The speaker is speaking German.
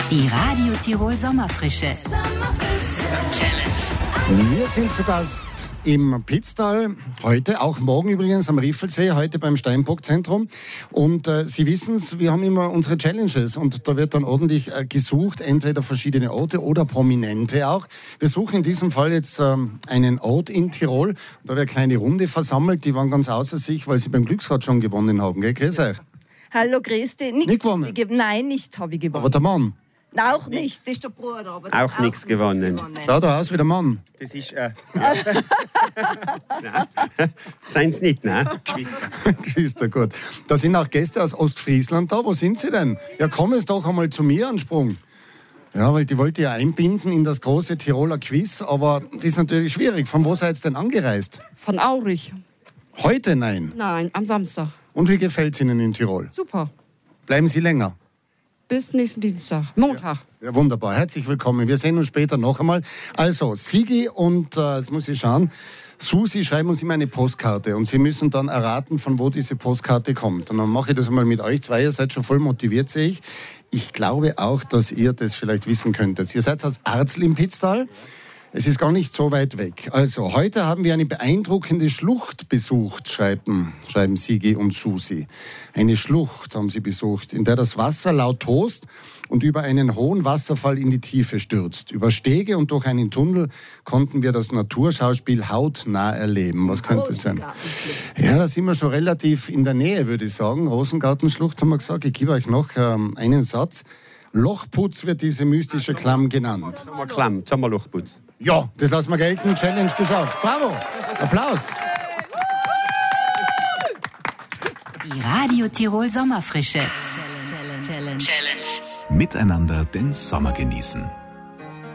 Die Radio Tirol Sommerfrische. Challenge. Wir sind zu Gast im Pitztal, heute, auch morgen übrigens am Riffelsee, heute beim Steinbock-Zentrum. Und Sie wissen es, wir haben immer unsere Challenges und da wird dann ordentlich gesucht, entweder verschiedene Orte oder Prominente auch. Wir suchen in diesem Fall jetzt einen Ort in Tirol. Da wird eine kleine Runde versammelt, die waren ganz außer sich, weil sie beim Glücksrad schon gewonnen haben, gell? Grüß euch. Hallo, grüß dich. Nicht gewonnen? Nein, nicht habe ich gewonnen. Aber der Mann? Auch nicht, das ist der Bruder. Aber Auch nichts gewonnen. Schaut er aus wie der Mann? Das ist. Seien es nicht, ne? Geschwister. Geschwister, gut. Da sind auch Gäste aus Ostfriesland da. Wo sind sie denn? Ja, komm es doch einmal zu mir an Sprung. Ja, weil die wollte ja einbinden in das große Tiroler Quiz, aber das ist natürlich schwierig. Von wo seid ihr denn angereist? Von Aurich. Heute nein. Nein, am Samstag. Und wie gefällt es Ihnen in Tirol? Super. Bleiben Sie länger? Bis nächsten Dienstag. Montag. Ja, wunderbar. Herzlich willkommen. Wir sehen uns später noch einmal. Also, Sigi und, jetzt muss ich schauen, Susi schreiben uns immer eine Postkarte und Sie müssen dann erraten, von wo diese Postkarte kommt. Und dann mache ich das mal mit euch zwei. Ihr seid schon voll motiviert, sehe ich. Ich glaube auch, dass ihr das vielleicht wissen könntet. Ihr seid aus Arzl im Pitztal. Es ist gar nicht so weit weg. Also, heute haben wir eine beeindruckende Schlucht besucht, schreiben Sigi und Susi. Eine Schlucht haben sie besucht, in der das Wasser laut tost und über einen hohen Wasserfall in die Tiefe stürzt. Über Stege und durch einen Tunnel konnten wir das Naturschauspiel hautnah erleben. Was könnte es sein? Ja, da sind wir schon relativ in der Nähe, würde ich sagen. Rosengartenschlucht haben wir gesagt. Ich gebe euch noch einen Satz. Lochputz wird diese mystische Klamm genannt. Sommerlochputz. Ja, das lassen wir gelten. Challenge geschafft. Bravo. Applaus. Die Radio Tirol Sommerfrische. Challenge. Miteinander den Sommer genießen.